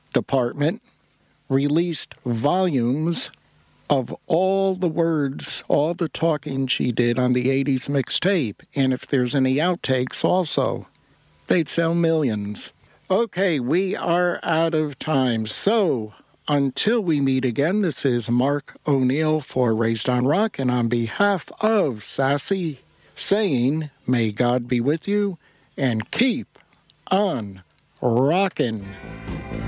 department released volumes of all the words, all the talking she did on the 80s mixtape. And if there's any outtakes also, they'd sell millions. Okay, we are out of time. So until we meet again, this is Mark O'Neill for Raised on Rock, and on behalf of Sassy, saying, may God be with you and keep on rockin'.